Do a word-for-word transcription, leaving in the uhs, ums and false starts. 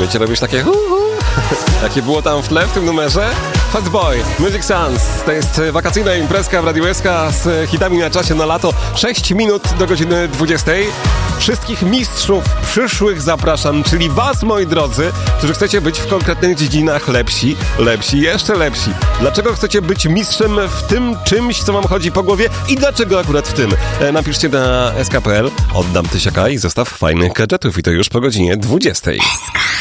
Umiecie robić takie hu, hu. Jakie było tam w tle w tym numerze? Fatboy, Music Sounds. To jest wakacyjna imprezka w Radiu S K z hitami na czasie na lato. sześć minut do godziny dwudziestej. Wszystkich mistrzów przyszłych zapraszam, czyli was, moi drodzy, którzy chcecie być w konkretnych dziedzinach lepsi, lepsi, jeszcze lepsi. Dlaczego chcecie być mistrzem w tym czymś, co wam chodzi po głowie i dlaczego akurat w tym? E, napiszcie na s k kropka p l, oddam tysiaka i zestaw fajnych gadżetów i to już po godzinie dwudziestej. S K.